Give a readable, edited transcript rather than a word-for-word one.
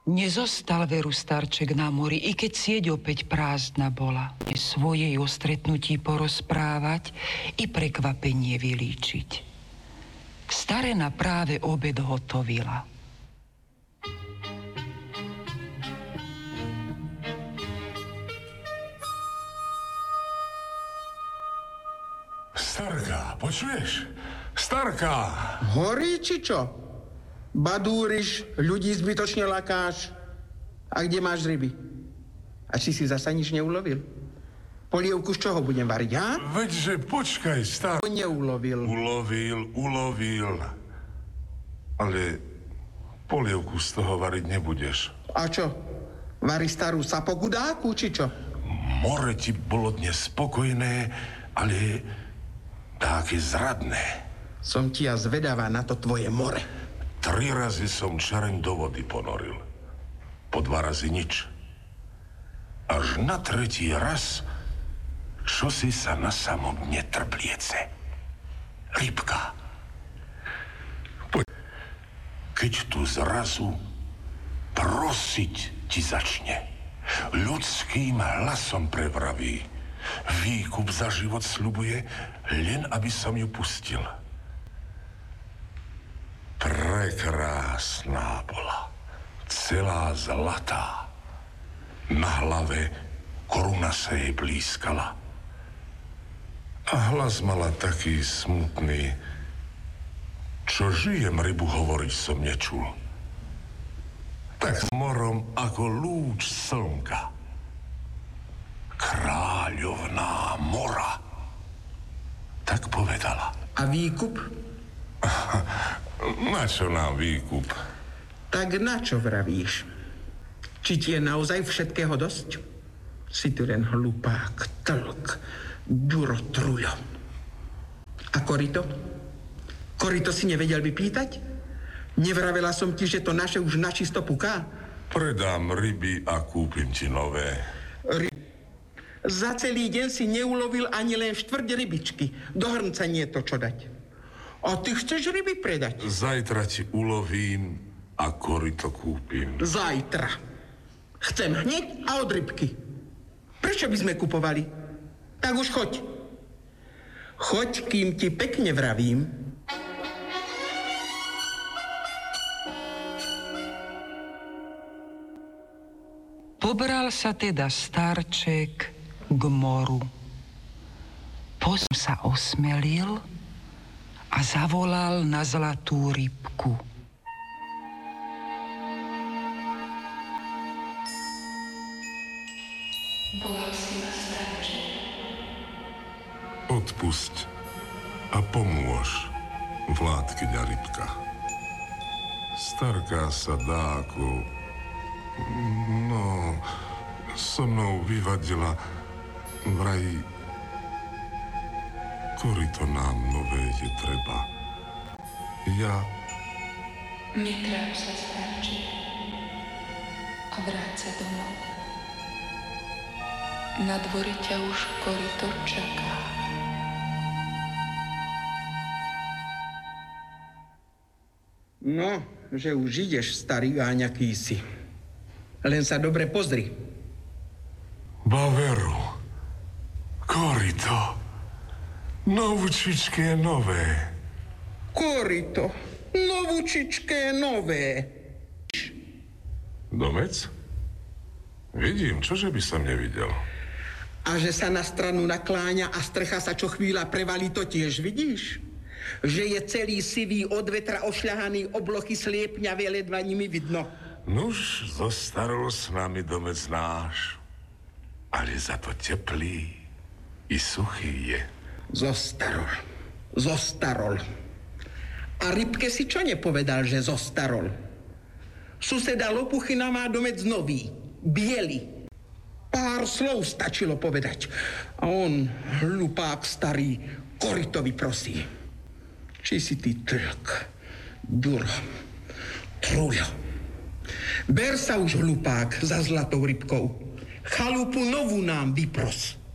Nezostal veru starček na mori, i keď sieť opäť prázdna bola. Svojej o stretnutí porozprávať i prekvapenie vylíčiť. Starena práve obed hotovila. Starka, počuješ? Starka! Horí, či čo? Badúriš, ľudí zbytočne lakáš. A kde máš ryby? A či si zasa nič neulovil? Polievku z čoho budem variť, ha? Veďže počkaj, starka. Neulovil. Ulovil. Ale polievku z toho variť nebudeš. A čo? Vari starú sapogudáku, či čo? More ti bolo dnes spokojné, ale také zradné. Som ti ja zvedavá na to tvoje more. 3 razy som čareň do vody ponoril. Po 2 razy nič. Až na 3. raz, čo si sa na samom dne trbliece. Rybka. Keď tu zrazu prosiť ti začne. Ľudským hlasom prevraví. Výkup za život sľubuje, len aby som ju pustil. Prekrásna bola, celá zlatá. Na hlave koruna sa jej blískala. A hlas mala taký smutný, čo žijem rybu hovoriť som nečul. Tak s morom ako lúč slnka. Kráľovná mora, tak povedala. A výkup? Na čo nám výkup? Tak na čo vravíš? Či ti je naozaj všetkého dosť? Si tu len hlupák, tlk, Ďuro Truľo. A korito? Korito si nevedel vypýtať? Nevravela som ti, že to naše už načisto puká? Predám ryby a kúpim ti nové. Za celý deň si neulovil ani len štvrť rybičky. Do hrnca nie je to čo dať. A ty chceš ryby predať? Zajtra ti ulovím a korito kúpim. Zajtra. Chcem hneď a od rybky. Prečo by sme kupovali? Tak už choď. Choď, kým ti pekne vravím. Pobral sa teda starček k moru. Potom sa osmelil a zavolal na zlatú rybku. Volal si ma starček. Odpusť a pomôž, vládkyňa rybka. Starka sa dá ako... No, so mnou vyvadila, vraj, korito nám nové je treba. Ja... Netráp sa, starček, a vráť sa domov. Na dvore ťa už korito čaká. No, že už ideš, starý gáňaký si. Len sa dobre pozri. Baveru, korito, novúčičké nové. Korito, novúčičké nové. Domec? Vidím, čože by som nevidel. A že sa na stranu nakláňa a strecha sa čo chvíľa prevalí, to tiež vidíš? Že je celý sivý od vetra ošľahaný, oblochy sliepňavé, ledva nimi vidno. Nuž, zostarol s nami domec náš, ale za to teplý i suchý je. Zostarol. A rybke si čo nepovedal, že zostarol? Suseda Lopuchina má domec nový, biely. Pár slov stačilo povedať. A on, hlupák starý, koritovi prosí. Či si ty tlk, Ďuro, Truľo. Ber sa už, hlupák, za zlatou rybkou. Chalupu novú nám vypros.